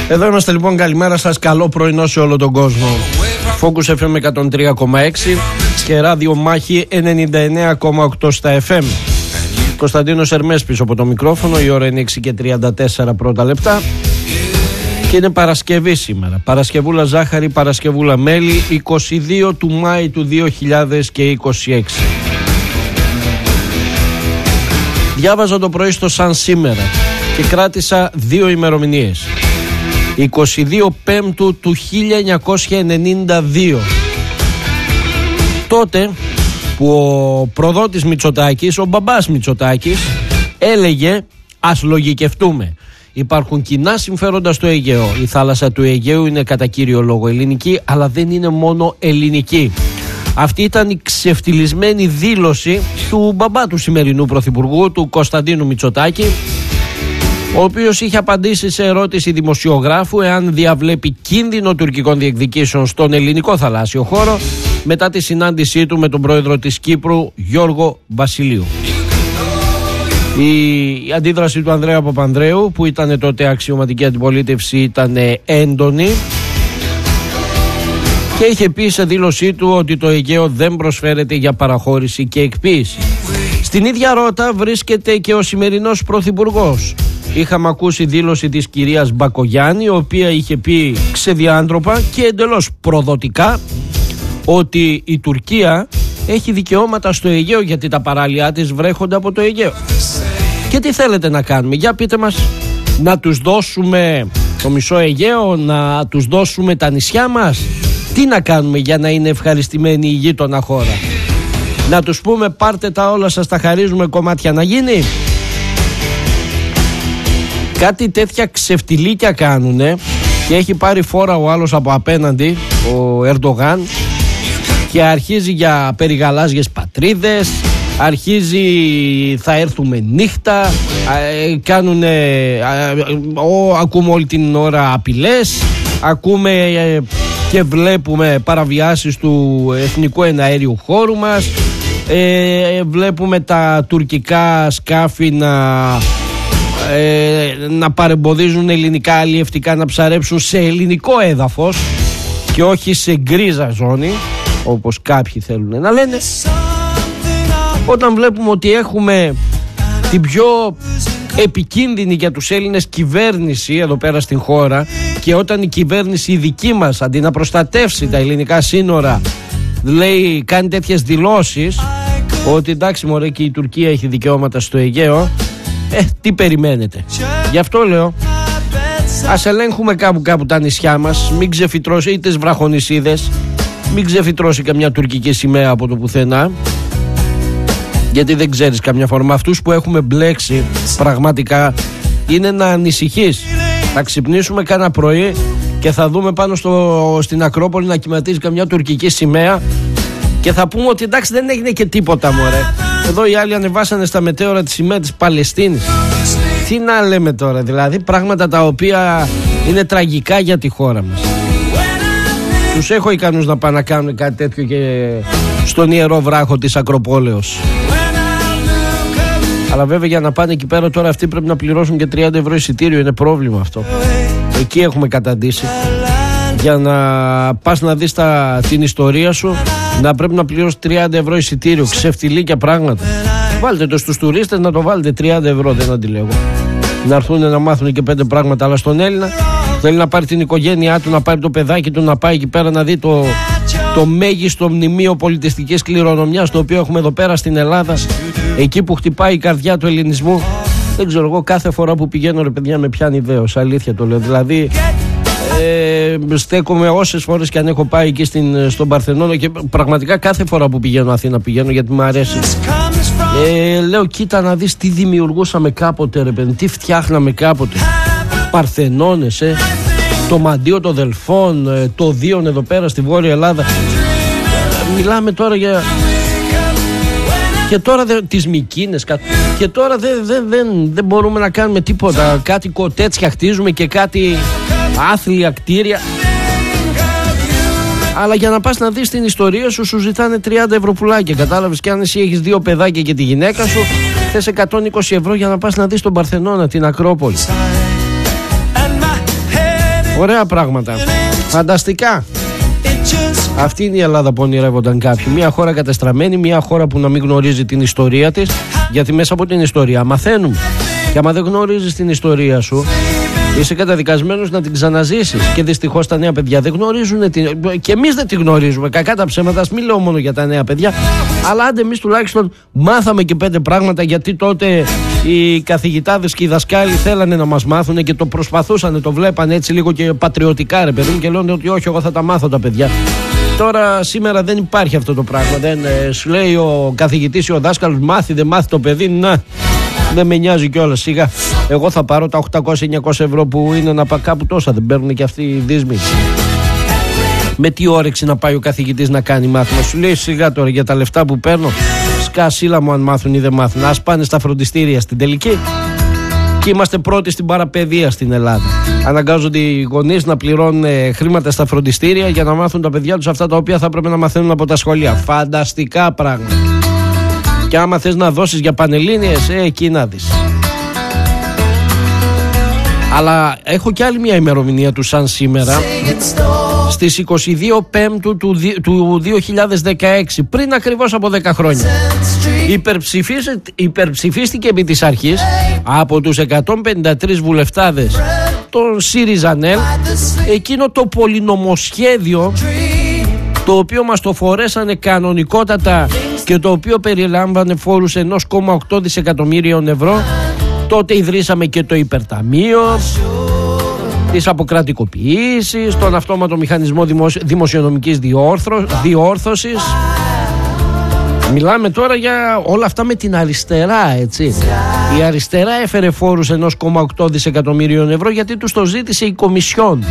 Εδώ είμαστε λοιπόν, καλημέρα σας, καλό πρωινό σε όλο τον κόσμο. Focus FM 103,6 και ράδιο Μάχη 99,8 στα FM. Κωνσταντίνος Ερμές πίσω από το μικρόφωνο, η ώρα είναι 6 και 34 πρώτα λεπτά. Και είναι Παρασκευή σήμερα. Παρασκευούλα ζάχαρη, Παρασκευούλα μέλι, 22 του Μάη του 2026. Διάβαζα το πρωί στο Σαν σήμερα και κράτησα δύο ημερομηνίες. 22 Πέμπτου του 1992. Τότε που ο προδότης Μητσοτάκης, ο μπαμπάς Μητσοτάκης, έλεγε ας λογικευτούμε. Υπάρχουν κοινά συμφέροντα στο Αιγαίο. Η θάλασσα του Αιγαίου είναι κατά κύριο λόγο ελληνική, αλλά δεν είναι μόνο ελληνική. Αυτή ήταν η ξεφτυλισμένη δήλωση του μπαμπά του σημερινού πρωθυπουργού, του Κωνσταντίνου Μητσοτάκη, ο οποίος είχε απαντήσει σε ερώτηση δημοσιογράφου εάν διαβλέπει κίνδυνο τουρκικών διεκδικήσεων στον ελληνικό θαλάσσιο χώρο μετά τη συνάντησή του με τον πρόεδρο της Κύπρου, Γιώργο Βασιλείου. Η αντίδραση του Ανδρέα Παπανδρέου, που ήταν τότε αξιωματική αντιπολίτευση, ήταν έντονη και είχε πει σε δήλωσή του ότι το Αιγαίο δεν προσφέρεται για παραχώρηση και εκποίηση. Στην ίδια ρότα βρίσκεται και ο σημερινός πρωθυπουργός. Είχαμε ακούσει δήλωση της κυρίας Μπακογιάννη, η οποία είχε πει ξεδιάντροπα και εντελώς προδοτικά ότι η Τουρκία έχει δικαιώματα στο Αιγαίο γιατί τα παράλια της βρέχονται από το Αιγαίο. Και τι θέλετε να κάνουμε, για πείτε μας, να τους δώσουμε το μισό Αιγαίο, να τους δώσουμε τα νησιά μας? Τι να κάνουμε για να είναι ευχαριστημένη η γείτονα χώρα? Να τους πούμε πάρτε τα όλα σας, τα χαρίζουμε κομμάτια να γίνει? Κάτι τέτοια ξεφτιλίκια κάνουνε και έχει πάρει φόρα ο άλλος από απέναντι, ο Ερντογάν, και αρχίζει για περιγαλάζιες πατρίδες, αρχίζει θα έρθουμε νύχτα, ακούμε όλη την ώρα απειλές, ακούμε και βλέπουμε παραβιάσεις του εθνικού εναέριου χώρου μας, βλέπουμε τα τουρκικά σκάφη να παρεμποδίζουν ελληνικά αλλιευτικά να ψαρέψουν σε ελληνικό έδαφος και όχι σε γκρίζα ζώνη, όπως κάποιοι θέλουν να λένε. Όταν βλέπουμε ότι έχουμε την πιο επικίνδυνη για τους Έλληνες κυβέρνηση εδώ πέρα στην χώρα, και όταν η κυβέρνηση η δική μας, αντί να προστατεύσει τα ελληνικά σύνορα, λέει, κάνει τέτοιες δηλώσεις ότι εντάξει μωρέ, και η Τουρκία έχει δικαιώματα στο Αιγαίο, τι περιμένετε? Γι' αυτό λέω, ας ελέγχουμε κάπου τα νησιά μας, μην ξεφυτρώσει είτε τις βραχονησίδες, μην ξεφυτρώσει καμιά τουρκική σημαία από το πουθενά, γιατί δεν ξέρεις καμιά φορά. Με αυτούς που έχουμε μπλέξει πραγματικά είναι να ανησυχείς. Θα ξυπνήσουμε κάνα πρωί και θα δούμε πάνω στην Ακρόπολη να κυματίζει καμιά τουρκική σημαία και θα πούμε ότι εντάξει δεν έγινε και τίποτα μωρέ. Εδώ οι άλλοι ανεβάσανε στα μετέωρα τη σημαία της Παλαιστίνης. Τι να λέμε τώρα, δηλαδή πράγματα τα οποία είναι τραγικά για τη χώρα μας. Τους έχω ικανούς να πάνε να κάνουν κάτι τέτοιο και στον ιερό βράχο της Ακροπόλεως. Αλλά βέβαια για να πάνε εκεί πέρα τώρα αυτοί πρέπει να πληρώσουν και 30 ευρώ εισιτήριο, είναι πρόβλημα αυτό. Εκεί έχουμε καταντήσει. Για να πας να δεις την ιστορία σου, να πρέπει να πληρώσεις 30 ευρώ εισιτήριο. Ξεφτιλίκια πράγματα. Βάλτε το στους τουρίστες να το βάλετε 30 ευρώ, δεν αντιλέγω. Να έρθουν να μάθουν και 5 πράγματα. Αλλά στον Έλληνα θέλει να πάρει την οικογένειά του, να πάρει το παιδάκι του, να πάει εκεί πέρα να δει το μέγιστο μνημείο πολιτιστικής κληρονομιάς το οποίο έχουμε εδώ πέρα στην Ελλάδα, εκεί που χτυπάει η καρδιά του ελληνισμού. Δεν ξέρω, εγώ κάθε φορά που πηγαίνω ρε παιδιά με πιάνει ιδέος, αλήθεια το λέω. Δηλαδή στέκομαι όσες φορές και αν έχω πάει εκεί στον Παρθενώνα και πραγματικά κάθε φορά που πηγαίνω Αθήνα πηγαίνω γιατί μου αρέσει. Λέω κοίτα να δεις τι δημιουργούσαμε κάποτε ρε παιδί, τι φτιάχναμε κάποτε. Παρθενώνες, το μαντίο των Δελφών, το Δίον εδώ πέρα στη Βόρεια Ελλάδα. Μιλάμε τώρα για... Και τώρα τις Μικίνες. Και τώρα δεν μπορούμε να κάνουμε τίποτα. Κάτι κοτέτσια χτίζουμε και κάτι άθλια κτίρια. Αλλά για να πας να δεις την ιστορία σου, σου ζητάνε 30 ευρώ πουλάκια. Κατάλαβες, και αν εσύ έχεις 2 παιδάκια και τη γυναίκα σου, θες 120 ευρώ για να πας να δεις τον Παρθενώνα, την Ακρόπολη. Ωραία πράγματα. Φανταστικά. Αυτή είναι η Ελλάδα που ονειρεύονταν κάποιοι. Μια χώρα κατεστραμμένη, μια χώρα που να μην γνωρίζει την ιστορία της. Γιατί μέσα από την ιστορία μαθαίνουμε. Και άμα δεν γνωρίζεις την ιστορία σου, είσαι καταδικασμένος να την ξαναζήσεις. Και δυστυχώς τα νέα παιδιά δεν γνωρίζουν και εμείς δεν την γνωρίζουμε. Κακά τα ψέματα, ας μην λέω μόνο για τα νέα παιδιά. Αλλά άντε εμείς τουλάχιστον μάθαμε και 5 πράγματα. Γιατί τότε οι καθηγητάδες και οι δασκάλοι θέλανε να μας μάθουν και το προσπαθούσαν, το βλέπανε έτσι λίγο και πατριωτικά, ρε παιδί μου, και λένε ότι όχι, εγώ θα τα μάθω τα παιδιά. Τώρα σήμερα δεν υπάρχει αυτό το πράγμα. Δεν σου λέει ο καθηγητής ή ο δάσκαλος, μάθει δεν μάθει το παιδί, να. Δεν με νοιάζει κιόλας, σιγά. Εγώ θα πάρω τα 800-900 ευρώ που είναι να πάω κάπου τόσα. Δεν παίρνουν και αυτοί οι δίσμοι. Με τι όρεξη να πάει ο καθηγητής να κάνει μάθημα. Σου λέει σιγά τώρα για τα λεφτά που παίρνω. Σκάσίλα μου αν μάθουν ή δεν μάθουν. Ας πάνε στα φροντιστήρια στην τελική. Και είμαστε πρώτοι στην παραπαιδεία στην Ελλάδα. Αναγκάζονται οι γονείς να πληρώνουν χρήματα στα φροντιστήρια για να μάθουν τα παιδιά τους αυτά τα οποία θα έπρεπε να μαθαίνουν από τα σχολεία. Φανταστικά πράγματα. Και άμα θες να δώσεις για πανελλήνιες, εκεί να δεις. Αλλά έχω και άλλη μια ημερομηνία του σαν σήμερα. Στις 22 Πέμπτου του 2016, πριν ακριβώς από 10 χρόνια, υπερψηφίστηκε επί της αρχής από τους 153 βουλευτάδες των ΣΥΡΙΖΑ-ΝΕΛ εκείνο το πολυνομοσχέδιο το οποίο μας το φορέσανε κανονικότατα και το οποίο περιλάμβανε φόρους 1,8 δισεκατομμύριων ευρώ. Τότε ιδρύσαμε και το υπερταμείο, τις αποκρατικοποιήσεις, τον αυτόματο μηχανισμό δημοσιονομικής διόρθωσης. Μιλάμε τώρα για όλα αυτά με την αριστερά, έτσι. Η αριστερά έφερε φόρους 1,8 δισεκατομμύριων ευρώ γιατί τους το ζήτησε η Κομισιόν.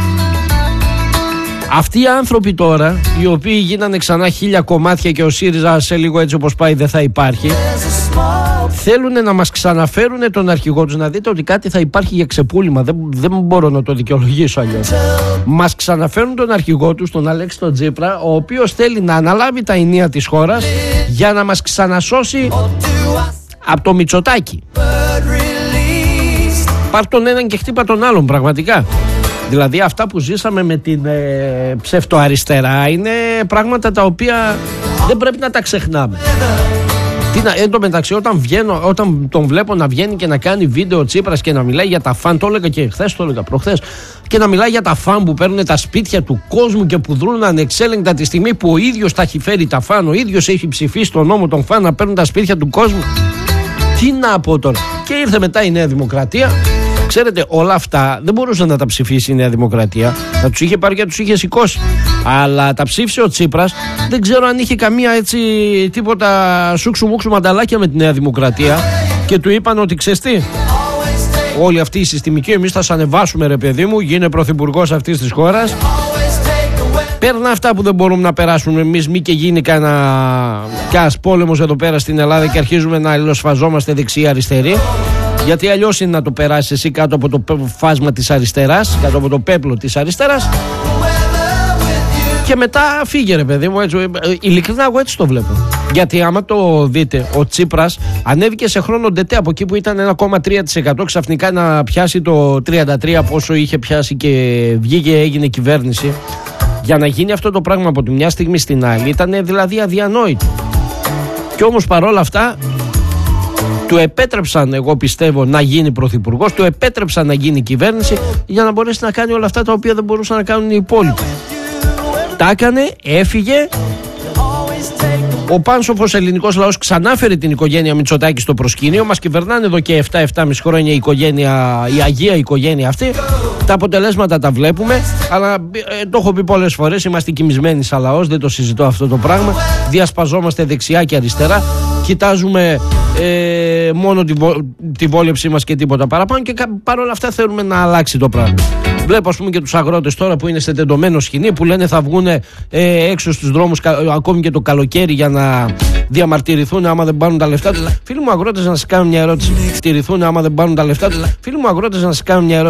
Αυτοί οι άνθρωποι τώρα, οι οποίοι γίνανε ξανά 1000 κομμάτια και ο ΣΥΡΙΖΑ σε λίγο έτσι όπως πάει δεν θα υπάρχει, θέλουν να μας ξαναφέρουν τον αρχηγό τους. Να δείτε ότι κάτι θα υπάρχει για ξεπούλημα. Δεν μπορώ να το δικαιολογήσω αλλιώς. Μας ξαναφέρουν τον αρχηγό τους, τον Αλέξη τον Τσίπρα, ο οποίος θέλει να αναλάβει τα ενία της χώρας για να μας ξανασώσει από το Μητσοτάκη. Πάρ' τον έναν και χτύπα τον άλλον, πραγματικά. Δηλαδή αυτά που ζήσαμε με την ψευτοαριστερά είναι πράγματα τα οποία δεν πρέπει να τα ξεχνάμε. Εν τω μεταξύ όταν τον βλέπω να βγαίνει και να κάνει βίντεο ο Τσίπρας και να μιλάει για τα φαν, το έλεγα και χθες, το έλεγα προχθές, και να μιλάει για τα φαν που παίρνουν τα σπίτια του κόσμου και που δρούν ανεξέλεγκτα τη στιγμή που ο ίδιος τα έχει φέρει τα φαν, ο ίδιος έχει ψηφίσει τον νόμο των φαν να παίρνουν τα σπίτια του κόσμου. Τι να πω τώρα. Και ήρθε μετά η Νέα Δημοκρατία. Ξέρετε, όλα αυτά δεν μπορούσε να τα ψηφίσει η Νέα Δημοκρατία. Θα τους είχε πάρει και τους είχε σηκώσει. Αλλά τα ψήφισε ο Τσίπρας. Δεν ξέρω αν είχε καμία έτσι τίποτα σούξου μουξου μανταλάκια με τη Νέα Δημοκρατία. Και του είπαν ότι ξέρεις τι, όλοι αυτοί οι συστημικοί, εμείς θα σε ανεβάσουμε ρε παιδί μου, γίνε πρωθυπουργός αυτής της χώρας. Παίρνα αυτά που δεν μπορούμε να περάσουμε εμείς, μη και γίνει κανένας πόλεμος εδώ πέρα στην Ελλάδα και αρχίζουμε να αλληλοσφαζόμαστε δεξιά-αριστερή. Γιατί αλλιώς είναι να το περάσεις εσύ κάτω από το φάσμα της αριστεράς, κάτω από το πέπλο της αριστεράς. Και μετά φύγε ρε παιδί μου, έτσι, ειλικρινά εγώ έτσι το βλέπω. Γιατί άμα το δείτε, ο Τσίπρας ανέβηκε σε χρόνο ντετέ από εκεί που ήταν 1,3% ξαφνικά να πιάσει το 33% πόσο είχε πιάσει και βγήκε, έγινε κυβέρνηση. Για να γίνει αυτό το πράγμα από τη μια στιγμή στην άλλη ήταν δηλαδή αδιανόητο. Και όμως παρόλα αυτά του επέτρεψαν, εγώ πιστεύω, να γίνει πρωθυπουργός, του επέτρεψαν να γίνει κυβέρνηση για να μπορέσει να κάνει όλα αυτά τα οποία δεν μπορούσαν να κάνουν οι υπόλοιποι. Τα έκανε, έφυγε. Ο πάνσοφος ελληνικός λαός ξανάφερε την οικογένεια Μητσοτάκη στο προσκήνιο. Μας κυβερνάνε εδώ και 7-7,5 χρόνια η οικογένεια, η αγία οικογένεια αυτή. Τα αποτελέσματα τα βλέπουμε. Αλλά το έχω πει πολλές φορές, είμαστε κοιμισμένοι σαν λαός, δεν το συζητώ αυτό το πράγμα. Διασπαζόμαστε δεξιά και αριστερά. Κοιτάζουμε μόνο τη βόλεψή μας και τίποτα παραπάνω. Και παρόλα αυτά θέλουμε να αλλάξει το πράγμα. Βλέπω ας πούμε και τους αγρότες τώρα που είναι σε τεντωμένο σκηνή που λένε θα βγουν έξω στους δρόμους ακόμη και το καλοκαίρι για να διαμαρτυρηθούν άμα δεν πάρουν τα λεφτά τους. Φίλοι μου αγρότες, να σας κάνω μια ερώτηση. Άμα δεν πάρουν τα λεφτά τους. Φίλοι μου αγρότες, να σας κάνω μια ερώτηση.